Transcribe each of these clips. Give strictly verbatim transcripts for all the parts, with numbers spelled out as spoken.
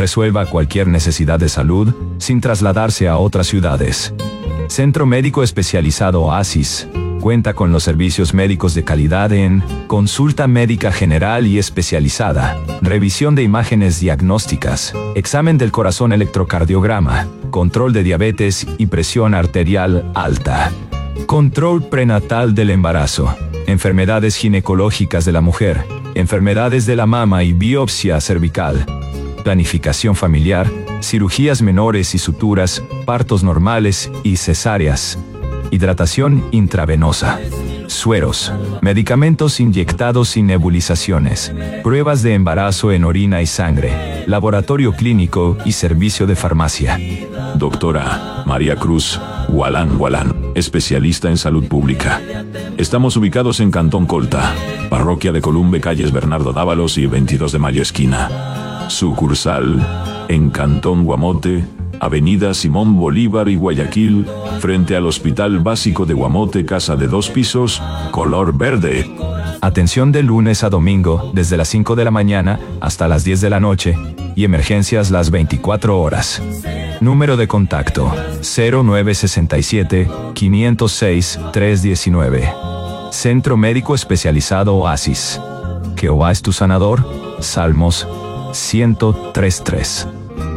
resuelva cualquier necesidad de salud sin trasladarse a otras ciudades. Centro Médico Especializado Oasis cuenta con los servicios médicos de calidad en consulta médica general y especializada, revisión de imágenes diagnósticas, examen del corazón electrocardiograma, control de diabetes y presión arterial alta, control prenatal del embarazo, enfermedades ginecológicas de la mujer, enfermedades de la mama y biopsia cervical, planificación familiar, cirugías menores y suturas, partos normales y cesáreas, hidratación intravenosa, sueros, medicamentos inyectados y nebulizaciones, pruebas de embarazo en orina y sangre, laboratorio clínico y servicio de farmacia. Doctora María Cruz Gualán Gualán, especialista en salud pública. Estamos ubicados en Cantón Colta, Parroquia de Columbe, calles Bernardo Dávalos y veintidós de mayo esquina. Sucursal en Cantón Guamote, Avenida Simón Bolívar y Guayaquil, frente al Hospital Básico de Guamote, casa de dos pisos, color verde. Atención de lunes a domingo, desde las cinco de la mañana hasta las diez de la noche, y emergencias las veinticuatro horas. Número de contacto: cero nueve seis siete, cinco cero seis, tres uno nueve. Centro Médico Especializado Oasis. Jehová es tu sanador. Salmos ciento tres tres.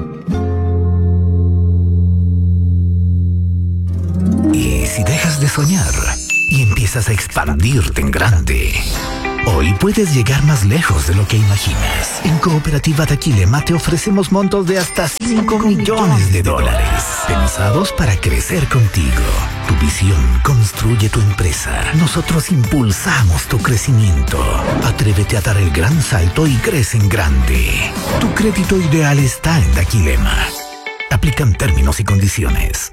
¿Y si dejas de soñar y empiezas a expandirte en grande? Hoy puedes llegar más lejos de lo que imaginas. En Cooperativa Daquilema te ofrecemos montos de hasta cinco millones de dólares, pensados para crecer contigo. Tu visión construye tu empresa. Nosotros impulsamos tu crecimiento. Atrévete a dar el gran salto y crece en grande. Tu crédito ideal está en Daquilema. Aplican términos y condiciones.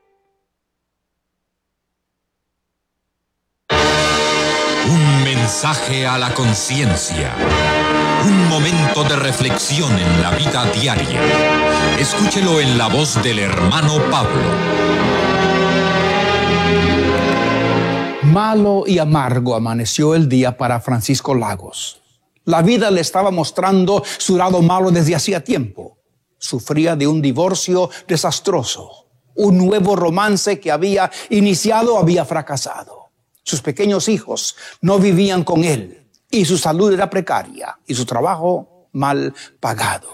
Un mensaje a la conciencia. Un momento de reflexión en la vida diaria. Escúchelo en la voz del hermano Pablo. Malo y amargo amaneció el día para Francisco Lagos. La vida le estaba mostrando su lado malo desde hacía tiempo. Sufría de un divorcio desastroso. Un nuevo romance que había iniciado había fracasado. Sus pequeños hijos no vivían con él y su salud era precaria y su trabajo mal pagado.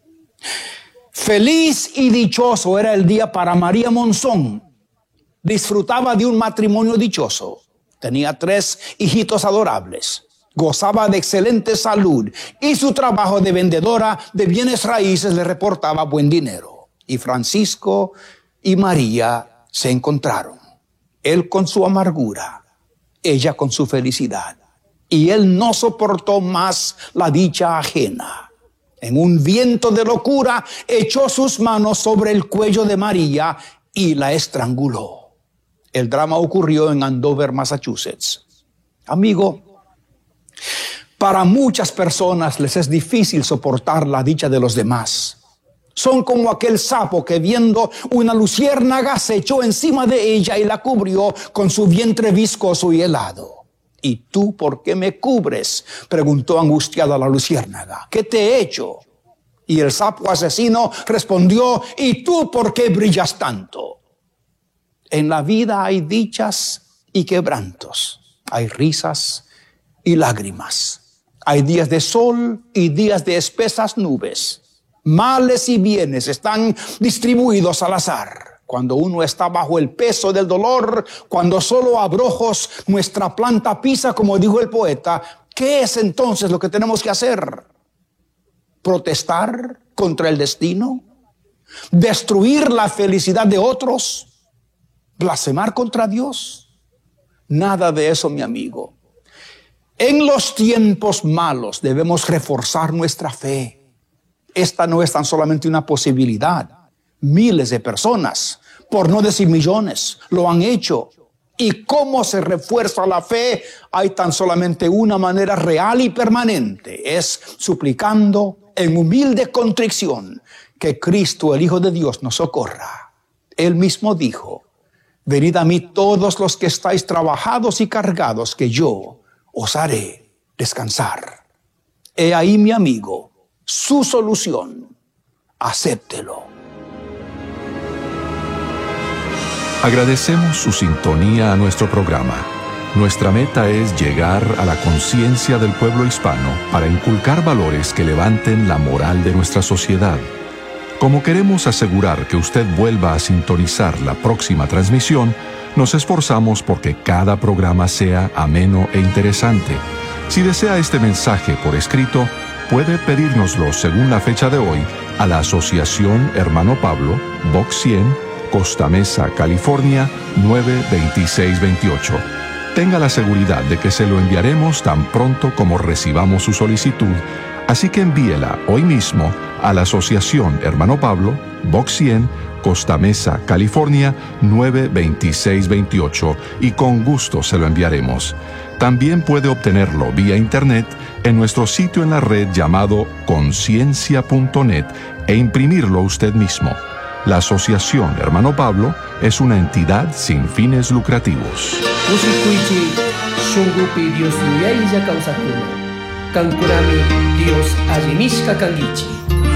Feliz y dichoso era el día para María Monzón. Disfrutaba de un matrimonio dichoso. Tenía tres hijitos adorables. Gozaba de excelente salud y su trabajo de vendedora de bienes raíces le reportaba buen dinero. Y Francisco y María se encontraron. Él con su amargura, ella con su felicidad. Y él no soportó más la dicha ajena. En un viento de locura, echó sus manos sobre el cuello de María y la estranguló. El drama ocurrió en Andover, Massachusetts. Amigo, para muchas personas les es difícil soportar la dicha de los demás. Son como aquel sapo que viendo una luciérnaga se echó encima de ella y la cubrió con su vientre viscoso y helado. ¿Y tú por qué me cubres?, preguntó angustiada la luciérnaga. ¿Qué te he hecho? Y el sapo asesino respondió: ¿y tú por qué brillas tanto? En la vida hay dichas y quebrantos, hay risas y lágrimas, hay días de sol y días de espesas nubes. Males y bienes están distribuidos al azar. Cuando uno está bajo el peso del dolor, cuando solo a abrojos nuestra planta pisa, como dijo el poeta, ¿qué es entonces lo que tenemos que hacer? ¿Protestar contra el destino? ¿Destruir la felicidad de otros? ¿Blasfemar contra Dios? Nada de eso, mi amigo. En los tiempos malos debemos reforzar nuestra fe. Esta no es tan solamente una posibilidad. Miles de personas, por no decir millones, lo han hecho. ¿Y cómo se refuerza la fe? Hay tan solamente una manera real y permanente. Es suplicando en humilde contrición que Cristo, el Hijo de Dios, nos socorra. Él mismo dijo: venid a mí todos los que estáis trabajados y cargados, que yo os haré descansar. He ahí, mi amigo, su solución. acéptelo. Agradecemos su sintonía a nuestro programa. Nuestra meta es llegar a la conciencia del pueblo hispano para inculcar valores que levanten la moral de nuestra sociedad. Como queremos asegurar que usted vuelva a sintonizar la próxima transmisión, nos esforzamos porque cada programa sea ameno e interesante. Si desea este mensaje por escrito, puede pedírnoslo según la fecha de hoy a la Asociación Hermano Pablo, Box cien, Costa Mesa, California, nueve veintiséis veintiocho. Tenga la seguridad de que se lo enviaremos tan pronto como recibamos su solicitud, así que envíela hoy mismo a la Asociación Hermano Pablo, Box cien, Costa Mesa, California, nueve veintiséis veintiocho, y con gusto se lo enviaremos. También puede obtenerlo vía internet en nuestro sitio en la red llamado conciencia punto net e imprimirlo usted mismo. La Asociación Hermano Pablo es una entidad sin fines lucrativos. Usikuichi shungupi Dios yuyaya kausakuna. Kankurami Dios allinishka kangichi.